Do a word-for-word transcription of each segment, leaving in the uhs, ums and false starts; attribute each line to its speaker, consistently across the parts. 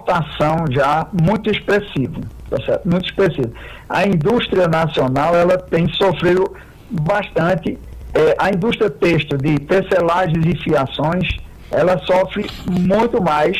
Speaker 1: importação já muito expressivo, tá certo? Muito expressivo. A indústria nacional, ela tem sofrido bastante, é, a indústria têxtil de tecelagens e fiações, ela sofre muito mais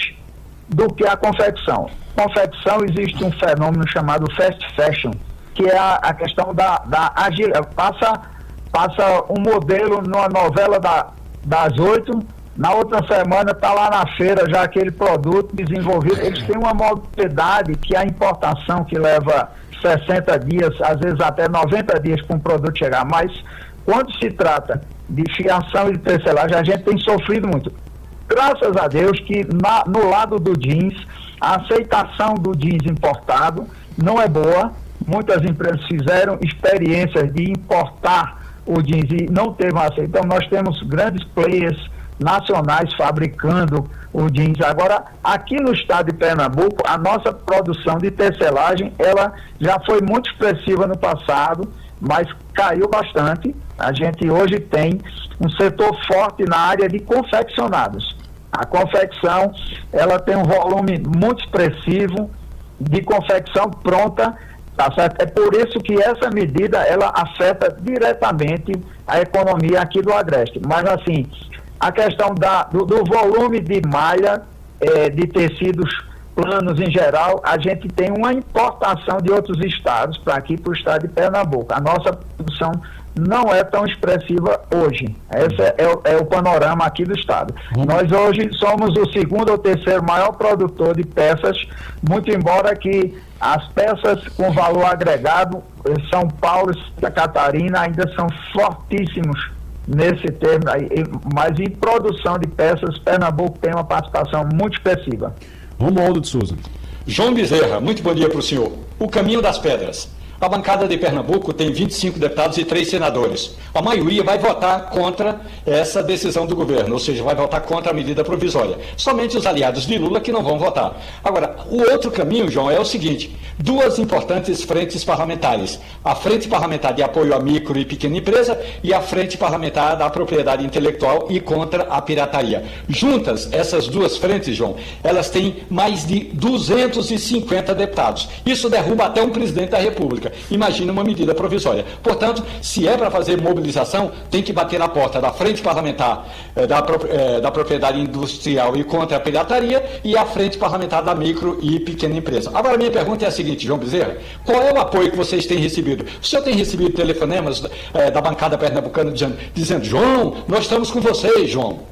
Speaker 1: do que a confecção. Confecção, existe um fenômeno chamado fast fashion, que é a, a questão da, da agilidade. Passa, passa um modelo numa novela da, das oito, na outra semana está lá na feira já aquele produto desenvolvido. Eles têm uma modalidade que a importação, que leva sessenta dias, às vezes até noventa dias para um produto chegar. Mas quando se trata de fiação e de tecelagem, a gente tem sofrido muito. Graças a Deus que na, no lado do jeans, a aceitação do jeans importado não é boa. Muitas empresas fizeram experiências de importar o jeans e não teve uma aceitação. Então nós temos grandes players nacionais fabricando o jeans. Agora, aqui no estado de Pernambuco, a nossa produção de tecelagem, ela já foi muito expressiva no passado, mas caiu bastante. A gente hoje tem um setor forte na área de confeccionados. A confecção, ela tem um volume muito expressivo de confecção pronta, tá certo? É por isso que essa medida, ela afeta diretamente a economia aqui do Agreste. Mas, assim, a questão da, do, do volume de malha, eh, de tecidos planos em geral, a gente tem uma importação de outros estados para aqui, para o estado de Pernambuco. A nossa produção não é tão expressiva hoje. Esse é, é, é o panorama aqui do estado. Uhum. Nós hoje somos o segundo ou terceiro maior produtor de peças, muito embora que as peças com valor agregado, São Paulo e Santa Catarina ainda são fortíssimos nesse termo aí, mas em produção de peças, Pernambuco tem uma participação muito expressiva.
Speaker 2: Romualdo de Souza.
Speaker 3: João Bezerra, muito bom dia para o senhor. O caminho das pedras. A bancada de Pernambuco tem vinte e cinco deputados e três senadores. A maioria vai votar contra essa decisão do governo, ou seja, vai votar contra a medida provisória. Somente os aliados de Lula que não vão votar. Agora, o outro caminho, João, é o seguinte: duas importantes frentes parlamentares. A Frente Parlamentar de Apoio à Micro e Pequena Empresa e a Frente Parlamentar da Propriedade Intelectual e contra a pirataria. Juntas, essas duas frentes, João, elas têm mais de duzentos e cinquenta deputados. Isso derruba até um presidente da República. Imagina uma medida provisória. Portanto, se é para fazer mobilização, tem que bater na porta da Frente Parlamentar eh, da, eh, da Propriedade Industrial e contra a pirataria e a Frente Parlamentar da Micro e Pequena Empresa. Agora, minha pergunta é a seguinte, João Bezerra: qual é o apoio que vocês têm recebido? O senhor tem recebido telefonemas eh, da bancada pernambucana dizendo, dizendo, João, nós estamos com vocês, João?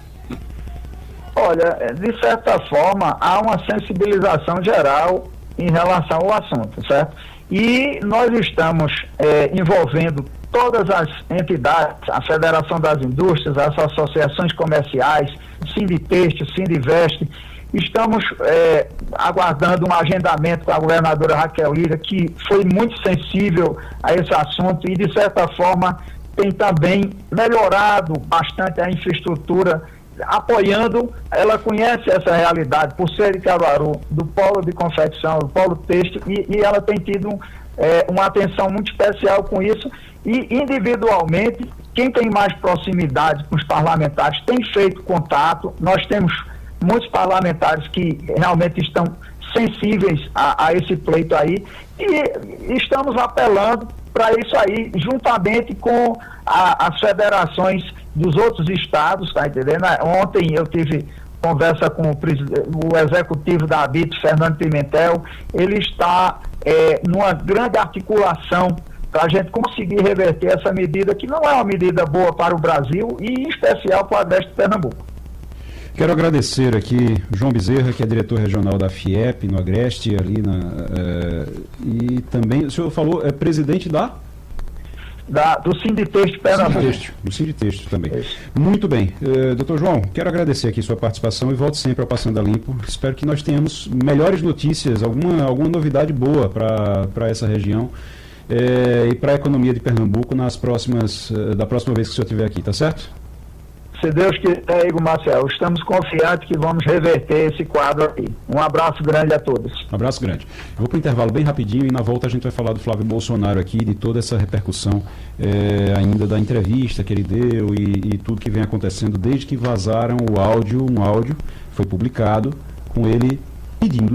Speaker 1: Olha, de certa forma, há uma sensibilização geral em relação ao assunto, certo? E nós estamos eh, envolvendo todas as entidades, a Federação das Indústrias, as associações comerciais, Sinditexto, Sindiveste. Estamos eh, aguardando um agendamento com a governadora Raquel Lira, que foi muito sensível a esse assunto e, de certa forma, tem também melhorado bastante a infraestrutura, apoiando. Ela conhece essa realidade por ser de Caruaru, do polo de confecção, do polo têxtil, e, e ela tem tido é, uma atenção muito especial com isso, e individualmente, quem tem mais proximidade com os parlamentares tem feito contato. Nós temos muitos parlamentares que realmente estão sensíveis a, a esse pleito aí, e estamos apelando para isso aí, juntamente com a, as federações dos outros estados, tá entendendo? Ontem eu tive conversa com o, o executivo da ABIT, Fernando Pimentel. Ele está é, numa grande articulação para a gente conseguir reverter essa medida, que não é uma medida boa para o Brasil e em especial para o Agreste de Pernambuco.
Speaker 2: Quero agradecer aqui João Bezerra, que é diretor regional da FIEP no Agreste, ali na, uh, e também, o senhor falou, é presidente da...
Speaker 1: Da, do Sinditexto Pernambuco.
Speaker 2: Sinditexto, do Sinditexto também. Isso. Muito bem. Uh, doutor João, quero agradecer aqui sua participação e volto sempre ao Passando a Limpo. Espero que nós tenhamos melhores notícias, alguma, alguma novidade boa para essa região eh, e para a economia de Pernambuco nas próximas, uh, da próxima vez que o senhor estiver aqui, tá certo?
Speaker 1: Se Deus quiser, Igor Marcel, estamos confiantes que vamos reverter esse quadro aqui. Um abraço grande a todos.
Speaker 2: Um abraço grande. Eu vou para o intervalo bem rapidinho e na volta a gente vai falar do Flávio Bolsonaro aqui, de toda essa repercussão é, ainda da entrevista que ele deu e, e tudo que vem acontecendo desde que vazaram o áudio, um áudio foi publicado com ele pedindo